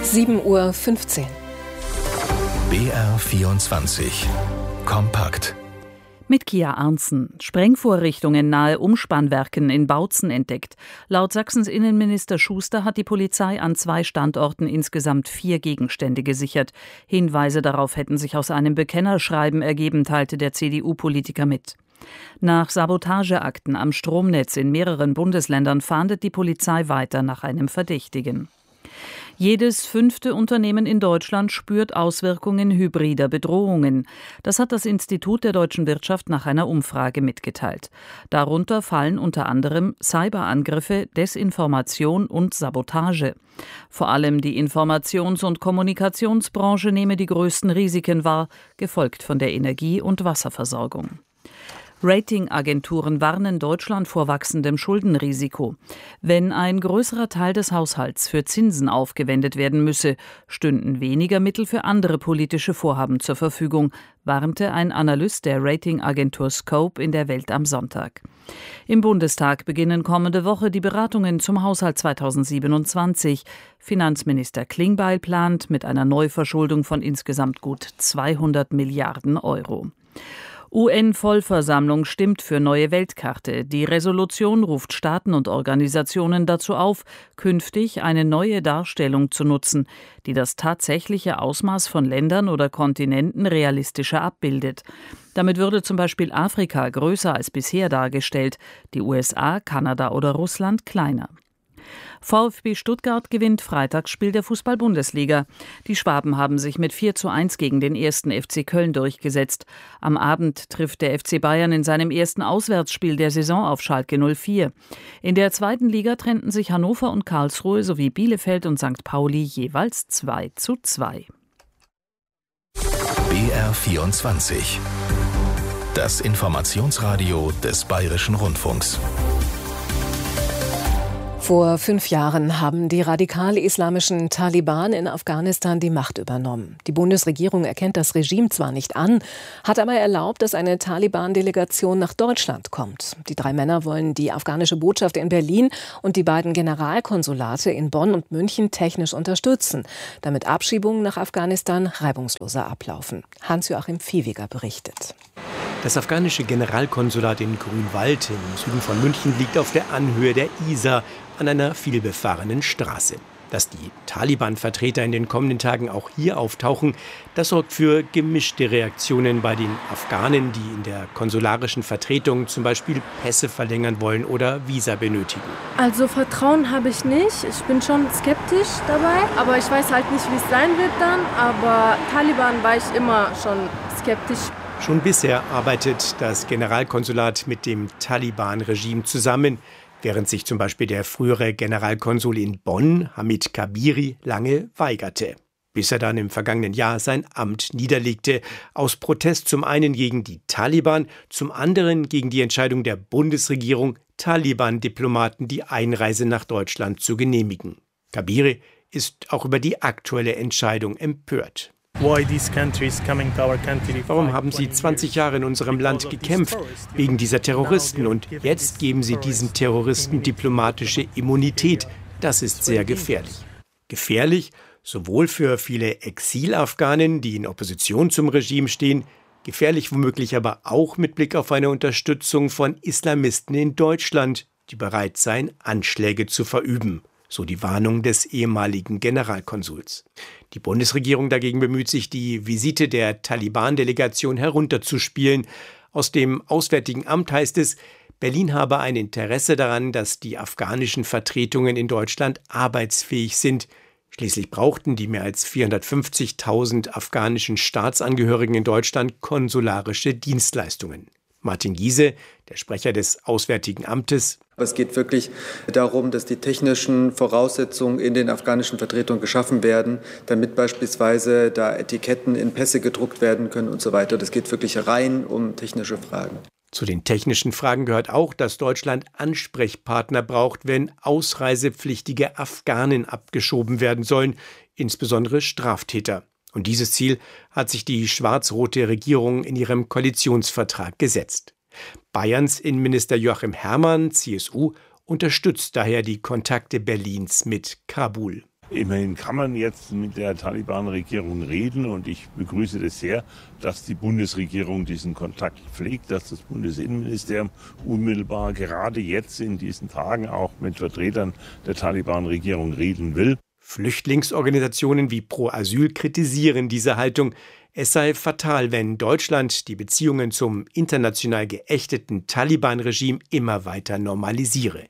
7:15 Uhr. BR24 Kompakt. Mit Kia Arntzen. Sprengvorrichtungen nahe Umspannwerken in Bautzen entdeckt. Laut Sachsens Innenminister Schuster hat die Polizei an 2 Standorten insgesamt 4 Gegenstände gesichert. Hinweise darauf hätten sich aus einem Bekennerschreiben ergeben, teilte der CDU-Politiker mit. Nach Sabotageakten am Stromnetz in mehreren Bundesländern fahndet die Polizei weiter nach einem Verdächtigen. Jedes 5. Unternehmen in Deutschland spürt Auswirkungen hybrider Bedrohungen. Das hat das Institut der deutschen Wirtschaft nach einer Umfrage mitgeteilt. Darunter fallen unter anderem Cyberangriffe, Desinformation und Sabotage. Vor allem die Informations- und Kommunikationsbranche nehme die größten Risiken wahr, gefolgt von der Energie- und Wasserversorgung. Ratingagenturen warnen Deutschland vor wachsendem Schuldenrisiko. Wenn ein größerer Teil des Haushalts für Zinsen aufgewendet werden müsse, stünden weniger Mittel für andere politische Vorhaben zur Verfügung, warnte ein Analyst der Ratingagentur Scope in der Welt am Sonntag. Im Bundestag beginnen kommende Woche die Beratungen zum Haushalt 2027. Finanzminister Klingbeil plant mit einer Neuverschuldung von insgesamt gut 200 Milliarden Euro. UN-Vollversammlung stimmt für neue Weltkarte. Die Resolution ruft Staaten und Organisationen dazu auf, künftig eine neue Darstellung zu nutzen, die das tatsächliche Ausmaß von Ländern oder Kontinenten realistischer abbildet. Damit würde zum Beispiel Afrika größer als bisher dargestellt, die USA, Kanada oder Russland kleiner. VfB Stuttgart gewinnt Freitagsspiel der Fußball-Bundesliga. Die Schwaben haben sich mit 4:1 gegen den 1. FC Köln durchgesetzt. Am Abend trifft der FC Bayern in seinem ersten Auswärtsspiel der Saison auf Schalke 04. In der 2. Liga trennten sich Hannover und Karlsruhe sowie Bielefeld und St. Pauli jeweils 2:2. BR24 Das Informationsradio des Bayerischen Rundfunks. Vor 5 Jahren haben die radikal-islamischen Taliban in Afghanistan die Macht übernommen. Die Bundesregierung erkennt das Regime zwar nicht an, hat aber erlaubt, dass eine Taliban-Delegation nach Deutschland kommt. Die 3 Männer wollen die afghanische Botschaft in Berlin und die beiden Generalkonsulate in Bonn und München technisch unterstützen, damit Abschiebungen nach Afghanistan reibungsloser ablaufen. Hans-Joachim Viehweger berichtet. Das afghanische Generalkonsulat in Grünwald im Süden von München liegt auf der Anhöhe der Isar an einer vielbefahrenen Straße. Dass die Taliban-Vertreter in den kommenden Tagen auch hier auftauchen, das sorgt für gemischte Reaktionen bei den Afghanen, die in der konsularischen Vertretung zum Beispiel Pässe verlängern wollen oder Visa benötigen. Also Vertrauen habe ich nicht. Ich bin schon skeptisch dabei, aber ich weiß halt nicht, wie es sein wird dann. Aber Taliban war ich immer schon skeptisch. Schon bisher arbeitet das Generalkonsulat mit dem Taliban-Regime zusammen, während sich zum Beispiel der frühere Generalkonsul in Bonn, Hamid Kabiri, lange weigerte. Bis er dann im vergangenen Jahr sein Amt niederlegte, aus Protest zum einen gegen die Taliban, zum anderen gegen die Entscheidung der Bundesregierung, Taliban-Diplomaten die Einreise nach Deutschland zu genehmigen. Kabiri ist auch über die aktuelle Entscheidung empört. Warum haben Sie 20 Jahre in unserem Land gekämpft wegen dieser Terroristen und jetzt geben Sie diesen Terroristen diplomatische Immunität? Das ist sehr gefährlich. Gefährlich sowohl für viele Exil-Afghanen, die in Opposition zum Regime stehen, gefährlich womöglich aber auch mit Blick auf eine Unterstützung von Islamisten in Deutschland, die bereit seien, Anschläge zu verüben. So die Warnung des ehemaligen Generalkonsuls. Die Bundesregierung dagegen bemüht sich, die Visite der Taliban-Delegation herunterzuspielen. Aus dem Auswärtigen Amt heißt es, Berlin habe ein Interesse daran, dass die afghanischen Vertretungen in Deutschland arbeitsfähig sind. Schließlich brauchten die mehr als 450.000 afghanischen Staatsangehörigen in Deutschland konsularische Dienstleistungen. Martin Giese, der Sprecher des Auswärtigen Amtes. Es geht wirklich darum, dass die technischen Voraussetzungen in den afghanischen Vertretungen geschaffen werden, damit beispielsweise da Etiketten in Pässe gedruckt werden können und so weiter. Das geht wirklich rein um technische Fragen. Zu den technischen Fragen gehört auch, dass Deutschland Ansprechpartner braucht, wenn ausreisepflichtige Afghanen abgeschoben werden sollen, insbesondere Straftäter. Und dieses Ziel hat sich die schwarz-rote Regierung in ihrem Koalitionsvertrag gesetzt. Bayerns Innenminister Joachim Herrmann, CSU, unterstützt daher die Kontakte Berlins mit Kabul. Immerhin kann man jetzt mit der Taliban-Regierung reden und ich begrüße das sehr, dass die Bundesregierung diesen Kontakt pflegt, dass das Bundesinnenministerium unmittelbar gerade jetzt in diesen Tagen auch mit Vertretern der Taliban-Regierung reden will. Flüchtlingsorganisationen wie Pro Asyl kritisieren diese Haltung. Es sei fatal, wenn Deutschland die Beziehungen zum international geächteten Taliban-Regime immer weiter normalisiere.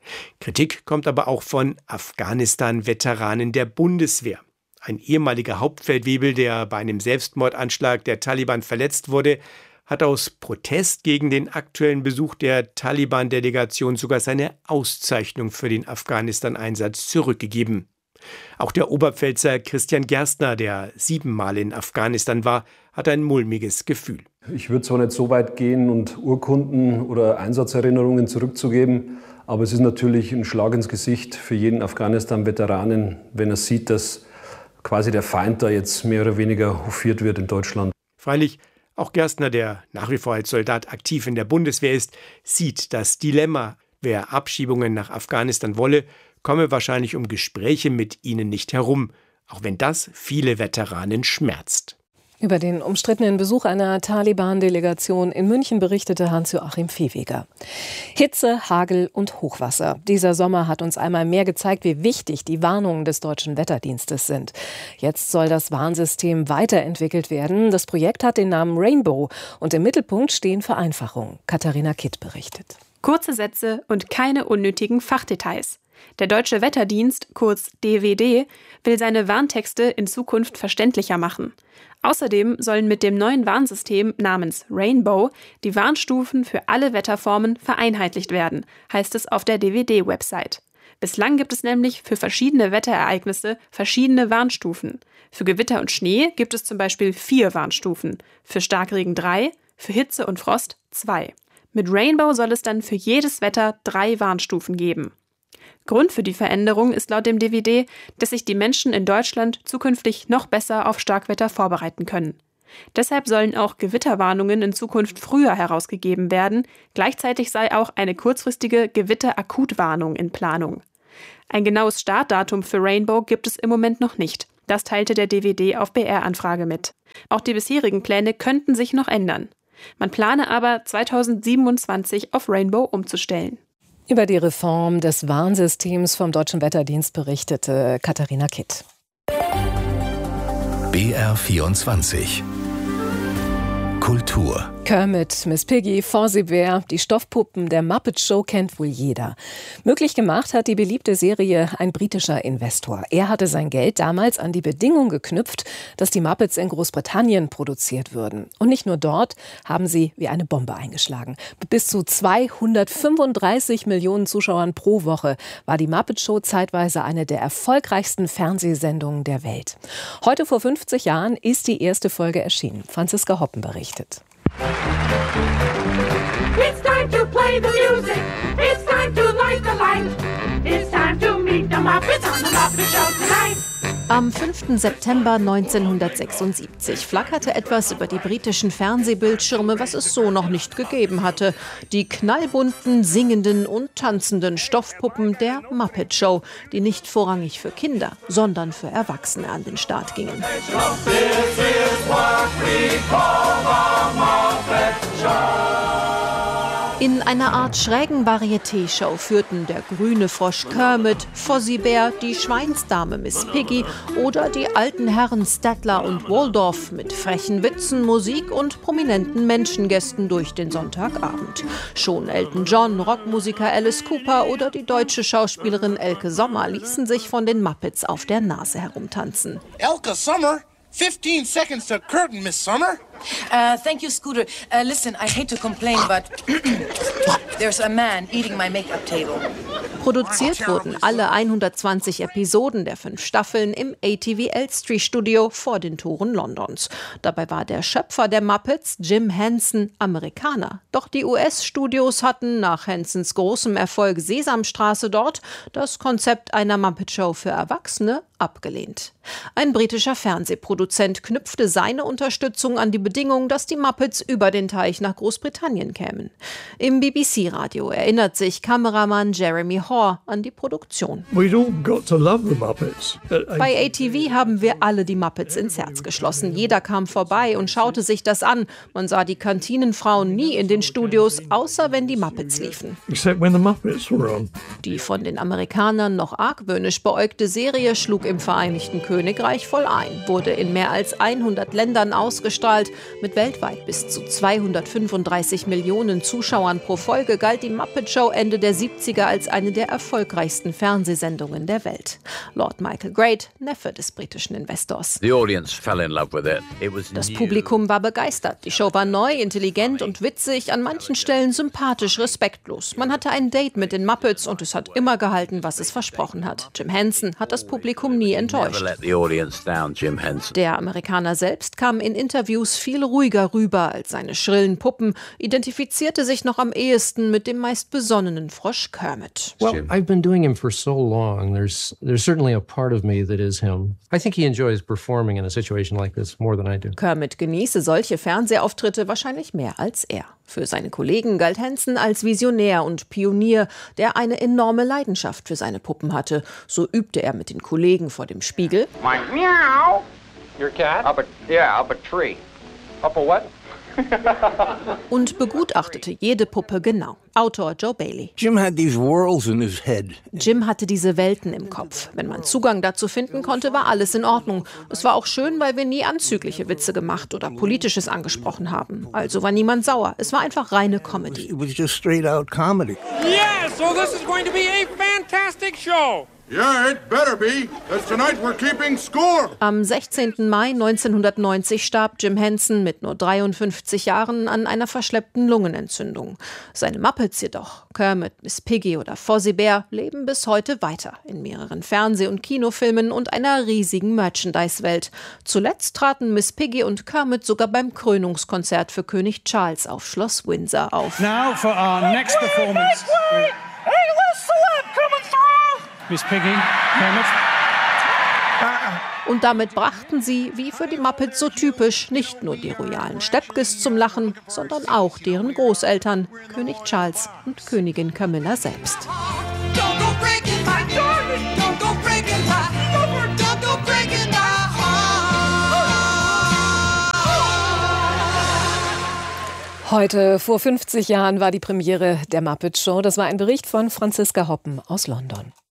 Kritik kommt aber auch von Afghanistan-Veteranen der Bundeswehr. Ein ehemaliger Hauptfeldwebel, der bei einem Selbstmordanschlag der Taliban verletzt wurde, hat aus Protest gegen den aktuellen Besuch der Taliban-Delegation sogar seine Auszeichnung für den Afghanistan-Einsatz zurückgegeben. Auch der Oberpfälzer Christian Gerstner, der 7-mal in Afghanistan war, hat ein mulmiges Gefühl. Ich würde zwar nicht so weit gehen und Urkunden oder Einsatzerinnerungen zurückzugeben, aber es ist natürlich ein Schlag ins Gesicht für jeden Afghanistan-Veteranen, wenn er sieht, dass quasi der Feind da jetzt mehr oder weniger hofiert wird in Deutschland. Freilich, auch Gerstner, der nach wie vor als Soldat aktiv in der Bundeswehr ist, sieht das Dilemma. Wer Abschiebungen nach Afghanistan wolle, komme wahrscheinlich um Gespräche mit ihnen nicht herum, auch wenn das viele Veteranen schmerzt. Über den umstrittenen Besuch einer Taliban-Delegation in München berichtete Hans-Joachim Viehweger. Hitze, Hagel und Hochwasser. Dieser Sommer hat uns einmal mehr gezeigt, wie wichtig die Warnungen des Deutschen Wetterdienstes sind. Jetzt soll das Warnsystem weiterentwickelt werden. Das Projekt hat den Namen Rainbow und im Mittelpunkt stehen Vereinfachungen. Katharina Kitt berichtet. Kurze Sätze und keine unnötigen Fachdetails. Der Deutsche Wetterdienst, kurz DWD, will seine Warntexte in Zukunft verständlicher machen. Außerdem sollen mit dem neuen Warnsystem namens Rainbow die Warnstufen für alle Wetterformen vereinheitlicht werden, heißt es auf der DWD-Website. Bislang gibt es nämlich für verschiedene Wetterereignisse verschiedene Warnstufen. Für Gewitter und Schnee gibt es zum Beispiel 4 Warnstufen, für Starkregen 3, für Hitze und Frost 2. Mit Rainbow soll es dann für jedes Wetter 3 Warnstufen geben. Grund für die Veränderung ist laut dem DWD, dass sich die Menschen in Deutschland zukünftig noch besser auf Starkwetter vorbereiten können. Deshalb sollen auch Gewitterwarnungen in Zukunft früher herausgegeben werden. Gleichzeitig sei auch eine kurzfristige Gewitterakutwarnung in Planung. Ein genaues Startdatum für Rainbow gibt es im Moment noch nicht. Das teilte der DWD auf BR-Anfrage mit. Auch die bisherigen Pläne könnten sich noch ändern. Man plane aber, 2027 auf Rainbow umzustellen. Über die Reform des Warnsystems vom Deutschen Wetterdienst berichtete Katharina Kitt. BR24 Kultur. Kermit, Miss Piggy, Fozzie Bear, die Stoffpuppen der Muppet Show kennt wohl jeder. Möglich gemacht hat die beliebte Serie ein britischer Investor. Er hatte sein Geld damals an die Bedingung geknüpft, dass die Muppets in Großbritannien produziert würden. Und nicht nur dort haben sie wie eine Bombe eingeschlagen. Mit bis zu 235 Millionen Zuschauern pro Woche war die Muppet Show zeitweise eine der erfolgreichsten Fernsehsendungen der Welt. Heute vor 50 Jahren ist die erste Folge erschienen. Franziska Hoppen berichtet. It's time to play the music. It's time to light the light. It's time to meet the Muppets on the Muppet Show tonight. Am 5. September 1976 flackerte etwas über die britischen Fernsehbildschirme, was es so noch nicht gegeben hatte. Die knallbunten, singenden und tanzenden Stoffpuppen der Muppet Show, die nicht vorrangig für Kinder, sondern für Erwachsene an den Start gingen. In einer Art schrägen Varieté-Show führten der grüne Frosch Kermit, Fozzie Bear, die Schweinsdame Miss Piggy oder die alten Herren Statler und Waldorf mit frechen Witzen, Musik und prominenten Menschengästen durch den Sonntagabend. Schon Elton John, Rockmusiker Alice Cooper oder die deutsche Schauspielerin Elke Sommer ließen sich von den Muppets auf der Nase herumtanzen. Elke Sommer? 15 seconds to curtain, Miss Summer. Thank you, Scooter. Listen, I hate to complain, but there's a man eating my makeup table. Produziert wurden alle 120 Episoden der 5 Staffeln im ATV Elstree Studio vor den Toren Londons. Dabei war der Schöpfer der Muppets, Jim Henson, Amerikaner. Doch die US-Studios hatten nach Hensons großem Erfolg Sesamstraße dort das Konzept einer Muppet Show für Erwachsene abgelehnt. Ein britischer Fernsehproduzent knüpfte seine Unterstützung an die Bedingung, dass die Muppets über den Teich nach Großbritannien kämen. Im BBC-Radio erinnert sich Kameramann Jeremy Hoare an die Produktion. Bei ATV haben wir alle die Muppets ins Herz geschlossen. Jeder kam vorbei und schaute sich das an. Man sah die Kantinenfrauen nie in den Studios, außer wenn die Muppets liefen. Die von den Amerikanern noch argwöhnisch beäugte Serie schlug im Vereinigten Königreich voll ein, wurde in mehr als 100 Ländern ausgestrahlt. Mit weltweit bis zu 235 Millionen Zuschauern pro Folge galt die Muppet Show Ende der 70er als eine der erfolgreichsten Fernsehsendungen der Welt. Lord Michael Great, Neffe des britischen Investors. Das Publikum war begeistert. Die Show war neu, intelligent und witzig, an manchen Stellen sympathisch, respektlos. Man hatte ein Date mit den Muppets und es hat immer gehalten, was es versprochen hat. Jim Henson hat das Publikum nie enttäuscht. Der Amerikaner selbst kam in Interviews viel ruhiger rüber als seine schrillen Puppen, identifizierte sich noch am ehesten mit dem meist besonnenen Frosch Kermit. Well, I've been doing him for so long. There's certainly a part of me that is him. I think he enjoys performing in a situation like this more than I do. Kermit genieße solche Fernsehauftritte wahrscheinlich mehr als er. Für seine Kollegen galt Henson als Visionär und Pionier, der eine enorme Leidenschaft für seine Puppen hatte. So übte er mit den Kollegen vor dem Spiegel. Meow. Your cat? Up a tree. Up a what? Und begutachtete jede Puppe genau. Autor Joe Bailey. Jim had these worlds in his head. Jim hatte diese Welten im Kopf. Wenn man Zugang dazu finden konnte, war alles in Ordnung. Es war auch schön, weil wir nie anzügliche Witze gemacht oder Politisches angesprochen haben. Also war niemand sauer. Es war einfach reine Comedy. It was just straight out comedy. Yeah, so this is going to be a fantastic show. Yeah, it better be, because tonight we're keeping score. Am 16. Mai 1990 starb Jim Henson mit nur 53 Jahren an einer verschleppten Lungenentzündung. Seine Muppets jedoch, Kermit, Miss Piggy oder Fozzie Bear, leben bis heute weiter in mehreren Fernseh- und Kinofilmen und einer riesigen Merchandise-Welt. Zuletzt traten Miss Piggy und Kermit sogar beim Krönungskonzert für König Charles auf Schloss Windsor auf. Now for our next performance. Hey, what's the celeb coming through? Miss Piggy, Kermit. Und damit brachten sie, wie für die Muppets so typisch, nicht nur die royalen Steppkes zum Lachen, sondern auch deren Großeltern, König Charles und Königin Camilla selbst. Heute vor 50 Jahren war die Premiere der Muppet Show. Das war ein Bericht von Franziska Hoppen aus London.